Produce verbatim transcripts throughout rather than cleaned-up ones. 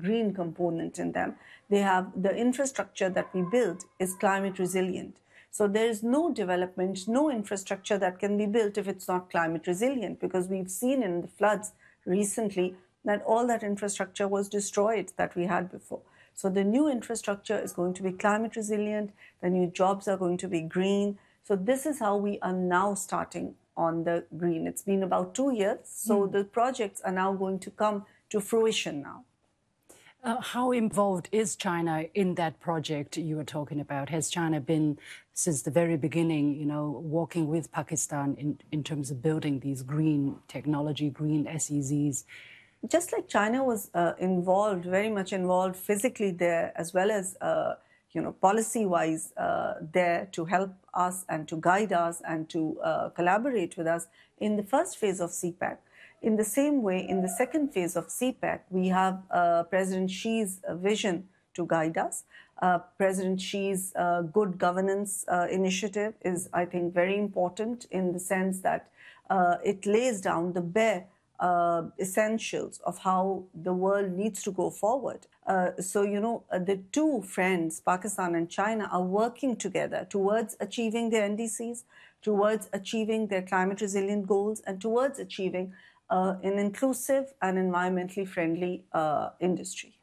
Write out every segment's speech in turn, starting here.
green component in them. They have the infrastructure that we build is climate resilient. So there is no development, no infrastructure that can be built if it's not climate resilient, because we've seen in the floods recently that all that infrastructure was destroyed that we had before. So the new infrastructure is going to be climate resilient, the new jobs are going to be green. So this is how we are now starting on the green. It's been about two years, so mm. the projects are now going to come to fruition now. Uh, how involved is China in that project you were talking about? Has China been, since the very beginning, you know, working with Pakistan in, in terms of building these green technology, green S E Zs? Just like China was uh, involved, very much involved physically there, as well as, uh, you know, policy-wise uh, there to help us and to guide us and to uh, collaborate with us in the first phase of C PEC. In the same way, in the second phase of C PEC, we have uh, President Xi's vision to guide us. Uh, President Xi's uh, good governance uh, initiative is, I think, very important in the sense that uh, it lays down the bare uh, essentials of how the world needs to go forward. Uh, so, you know, uh, the two friends, Pakistan and China, are working together towards achieving their N D Cs, towards achieving their climate resilient goals, and towards achieving uh, an inclusive and environmentally friendly uh, industry.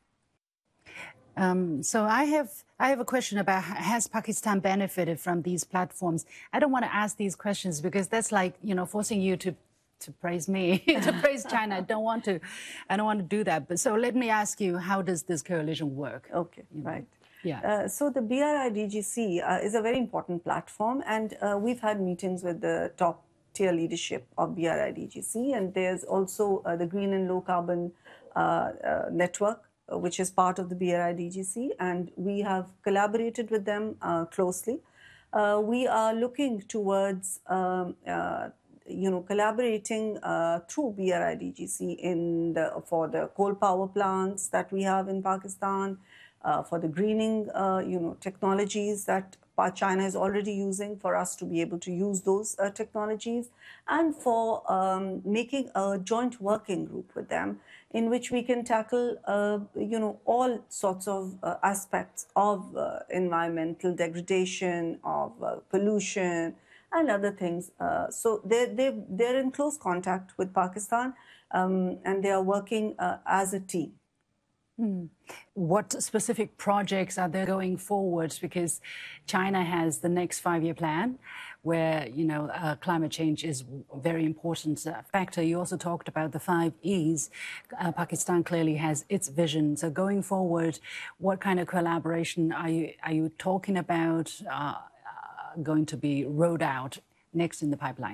Um, so I have I have a question about, has Pakistan benefited from these platforms? I don't want to ask these questions because that's like, you know, forcing you to to praise me, to praise China. I don't want to, I don't want to do that. But so let me ask you, how does this coalition work? Okay, you know? right. Yeah. Uh, so the B R I D G C uh, is a very important platform, and uh, we've had meetings with the top tier leadership of B R I D G C, and there's also uh, the Green and Low Carbon uh, uh, Network, which is part of the B R I D G C, and we have collaborated with them uh, closely. Uh, we are looking towards, um, uh, you know, collaborating uh, through B R I D G C in the, for the coal power plants that we have in Pakistan, uh, for the greening, uh, you know, technologies that China is already using, for us to be able to use those uh, technologies, and for um, making a joint working group with them in which we can tackle, uh, you know, all sorts of uh, aspects of uh, environmental degradation, of uh, pollution, and other things. Uh, so they're, they're, they're in close contact with Pakistan, um, and they are working uh, as a team. Hmm. What specific projects are there going forward? Because China has the next five-year plan where, you know, uh, climate change is a very important uh, factor. You also talked about the five E's. Uh, Pakistan clearly has its vision. So going forward, what kind of collaboration are you, are you talking about uh, uh, going to be rolled out next in the pipeline?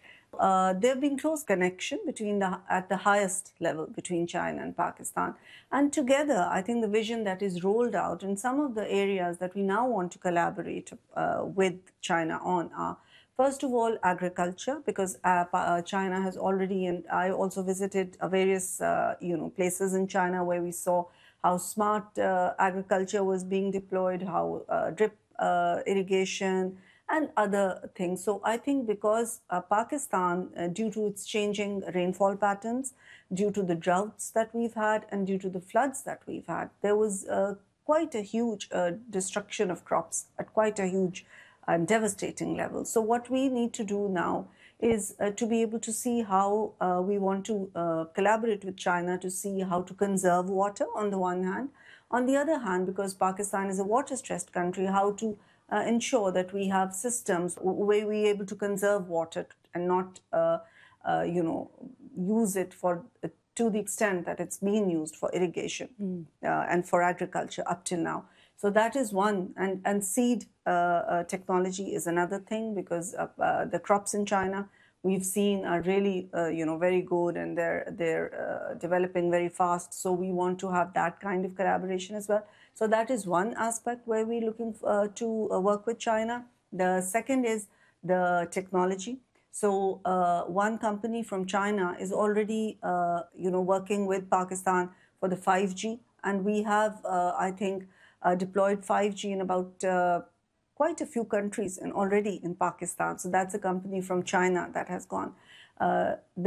Uh, there have been close connection between the, at the highest level between China and Pakistan. And together, I think the vision that is rolled out in some of the areas that we now want to collaborate uh, with China on are, first of all, agriculture, because uh, uh, China has already, and I also visited uh, various, uh, you know, places in China where we saw how smart uh, agriculture was being deployed, how uh, drip uh, irrigation, and other things. So I think because uh, Pakistan, uh, due to its changing rainfall patterns, due to the droughts that we've had, and due to the floods that we've had, there was uh, quite a huge uh, destruction of crops at quite a huge and devastating level. So what we need to do now is uh, to be able to see how uh, we want to uh, collaborate with China to see how to conserve water on the one hand. On the other hand, because Pakistan is a water-stressed country, how to Uh, ensure that we have systems where we are able to conserve water and not, uh, uh, you know, use it for uh, to the extent that it's being used for irrigation mm. uh, and for agriculture up till now. So that is one, and and seed uh, uh, technology is another thing, because uh, uh, the crops in China we've seen are really, uh, you know, very good, and they're they're uh, developing very fast. So we want to have that kind of collaboration as well. So that is one aspect where we're looking uh, to uh, work with China. The second is the technology. So uh, one company from China is already, uh, you know, working with Pakistan for the five G, and we have, uh, I think, uh, deployed five G in about uh, quite a few countries and already in Pakistan. So that's a company from China that has gone. Uh, the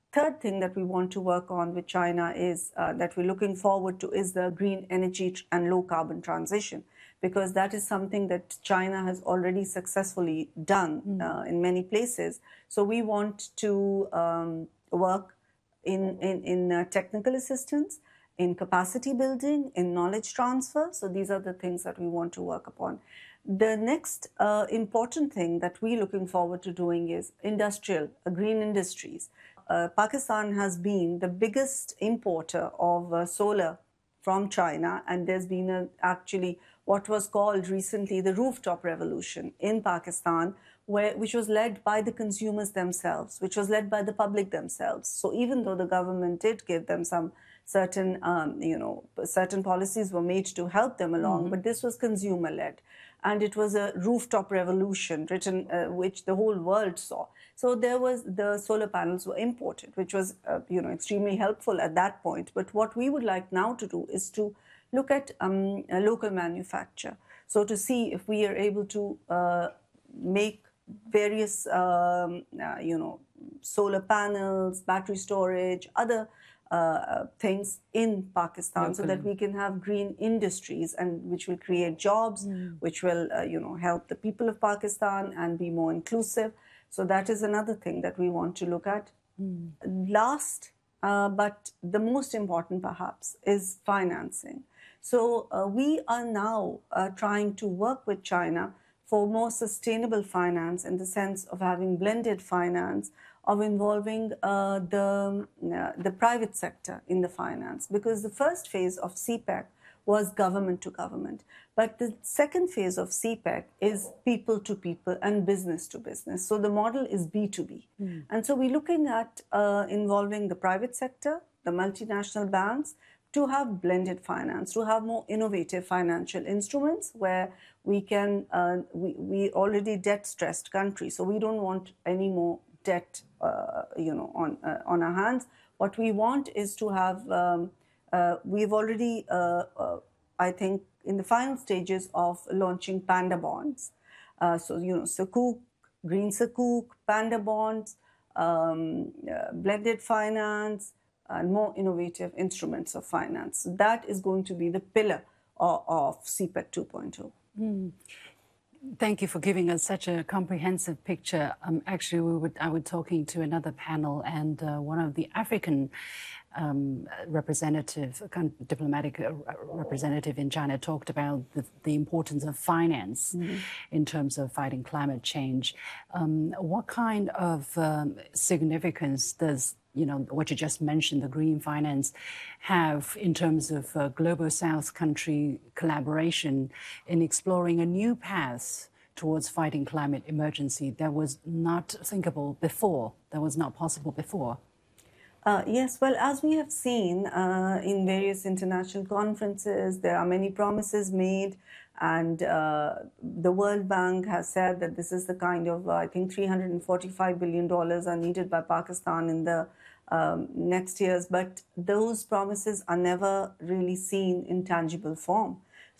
third thing that we want to work on with China is uh, that we're looking forward to is the green energy and low carbon transition, because that is something that China has already successfully done mm. uh, in many places. So we want to um, work in, in, in uh, technical assistance, in capacity building, in knowledge transfer. So these are the things that we want to work upon. The next uh, important thing that we're looking forward to doing is industrial, uh, green industries. Uh, Pakistan has been the biggest importer of uh, solar from China, and there's been a, actually what was called recently the rooftop revolution in Pakistan, where, which was led by the consumers themselves, which was led by the public themselves. So even though the government did give them some certain, um, you know, certain policies were made to help them along, mm-hmm. but this was consumer-led. And it was a rooftop revolution, written, uh, which the whole world saw. So there was, the solar panels were imported, which was, uh, you know, extremely helpful at that point. But what we would like now to do is to look at um, a local manufacture. So to see if we are able to uh, make various, um, uh, you know, solar panels, battery storage, other Uh, things in Pakistan, okay. so that we can have green industries, and which will create jobs, mm. which will, uh, you know, help the people of Pakistan and be more inclusive. So that is another thing that we want to look at. Mm. Last, uh, but the most important perhaps, is financing. So uh, we are now uh, trying to work with China for more sustainable finance, in the sense of having blended finance, of involving uh, the, uh, the private sector in the finance. Because the first phase of C PEC was government to government. But the second phase of C PEC is people to people and business to business. So the model is B to B. Mm. And so we're looking at uh, involving the private sector, the multinational banks, to have blended finance, to have more innovative financial instruments where we can, uh, we, we already debt-stressed country, so we don't want any more debt, uh, you know, on uh, on our hands. What we want is to have. Um, uh, we've already, uh, uh, I think, in the final stages of launching panda bonds. Uh, so you know, Sukuk, green Sukuk, panda bonds, um, uh, blended finance, and more innovative instruments of finance. So that is going to be the pillar of, of C PEC two point oh. Mm. Thank you for giving us such a comprehensive picture. Um, actually, we would, I was talking to another panel, and uh, one of the African um, representative, kind of diplomatic uh, representative in China talked about the, the importance of finance mm-hmm. in terms of fighting climate change. Um, what kind of um, significance does, you know, what you just mentioned, the green finance, have in terms of uh, global South country collaboration in exploring a new path towards fighting climate emergency that was not thinkable before, that was not possible before? Uh, yes, well, as we have seen uh, in various international conferences, there are many promises made, and uh, the World Bank has said that this is the kind of, uh, I think, three hundred forty-five billion dollars are needed by Pakistan in the um, next years, but those promises are never really seen in tangible form.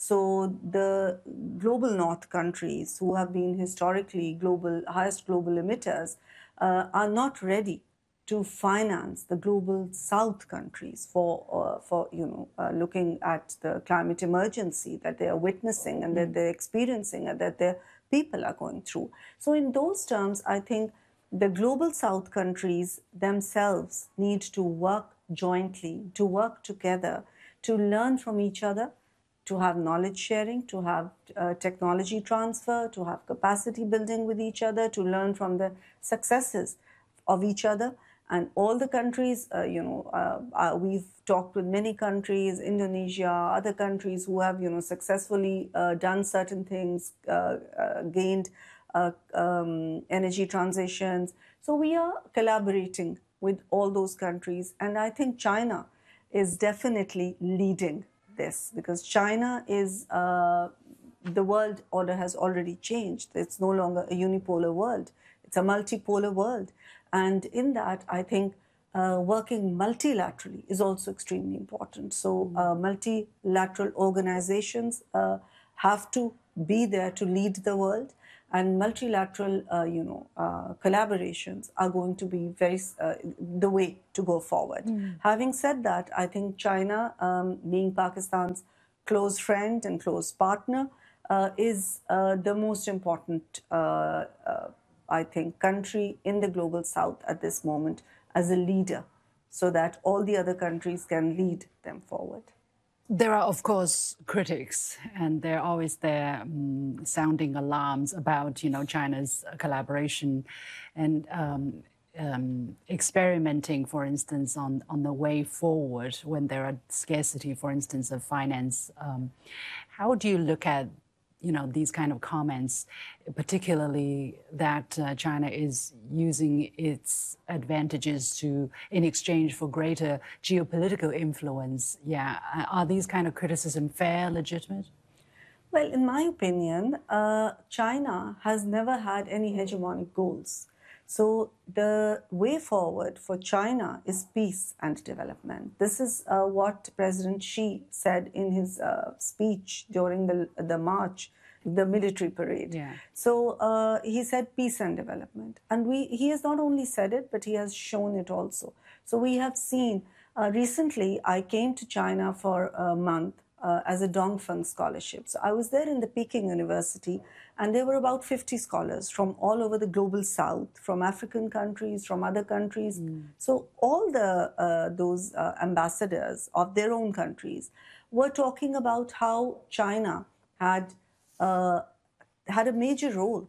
So the global North countries, who have been historically global, highest global emitters, uh, are not ready to finance the global South countries for, uh, for you know, uh, looking at the climate emergency that they are witnessing and mm. that they're experiencing and that their people are going through. So in those terms, I think the global South countries themselves need to work jointly, to work together, to learn from each other, to have knowledge sharing, to have uh, technology transfer, to have capacity building with each other, to learn from the successes of each other. And all the countries, uh, you know, uh, uh, we've talked with many countries, Indonesia, other countries who have, you know, successfully uh, done certain things, uh, uh, gained uh, um, energy transitions. So we are collaborating with all those countries. And I think China is definitely leading this, because China is, uh, the world order has already changed. It's no longer a unipolar world. It's a multipolar world. And in that, I think uh, working multilaterally is also extremely important. So uh, multilateral organizations uh, have to be there to lead the world. and multilateral, uh, you know, uh, collaborations are going to be very uh, the way to go forward. Mm. Having said that, I think China, um, being Pakistan's close friend and close partner, uh, is uh, the most important, uh, uh, I think, country in the global south at this moment as a leader, so that all the other countries can lead them forward. There are, of course, critics, and they're always there um, sounding alarms about, you know, China's collaboration and um, um, experimenting, for instance, on, on the way forward when there are scarcity, for instance, of finance. Um, how do you look at, you know, these kind of comments, particularly that uh, China is using its advantages to, in exchange for greater geopolitical influence? Yeah, are these kind of criticism fair, legitimate? Well, in my opinion, uh, China has never had any hegemonic goals. So the way forward for China is peace and development. This is uh, what President Xi said in his uh, speech during the, the march, the military parade. Yeah. So uh, he said peace and development. And we, he has not only said it, but he has shown it also. So we have seen, uh, recently I came to China for a month uh, as a Dongfeng scholarship. So I was there in the Peking University, and there were about fifty scholars from all over the global south, from African countries, from other countries. Mm. So all the uh, those uh, ambassadors of their own countries were talking about how China had uh, had a major role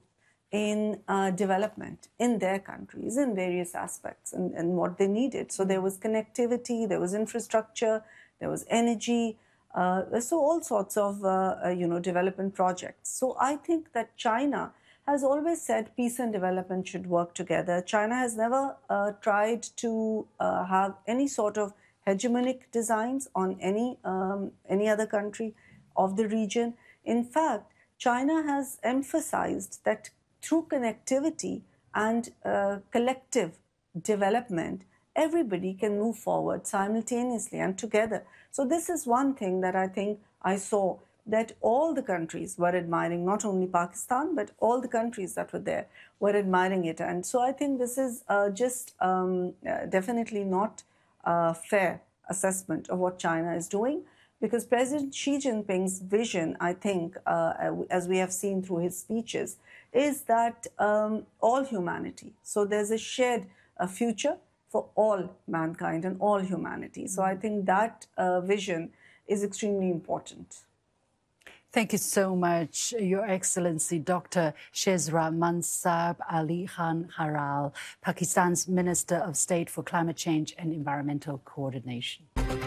in uh, development in their countries in various aspects and, and what they needed. So there was connectivity, there was infrastructure, there was energy, Uh, so all sorts of, uh, uh, you know, development projects. So I think that China has always said peace and development should work together. China has never uh, tried to uh, have any sort of hegemonic designs on any, um, any other country of the region. In fact, China has emphasized that through connectivity and uh, collective development, everybody can move forward simultaneously and together. So this is one thing that I think I saw, that all the countries were admiring, not only Pakistan, but all the countries that were there were admiring it. And so I think this is uh, just um, uh, definitely not a fair assessment of what China is doing, because President Xi Jinping's vision, I think, uh, as we have seen through his speeches, is that um, all humanity. So there's a shared uh, future for all mankind and all humanity. So I think that uh, vision is extremely important. Thank you so much, Your Excellency, Doctor Shehzad Mansab Ali Khan Haral, Pakistan's Minister of State for Climate Change and Environmental Coordination.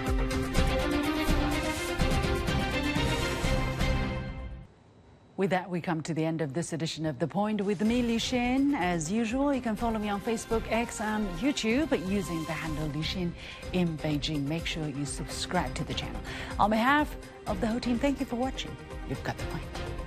With that, we come to the end of this edition of The Point with me, Li Xin. As usual, you can follow me on Facebook, X, and YouTube using the handle Li Xin in Beijing. Make sure you subscribe to the channel. On behalf of the whole team, thank you for watching. You've got The Point.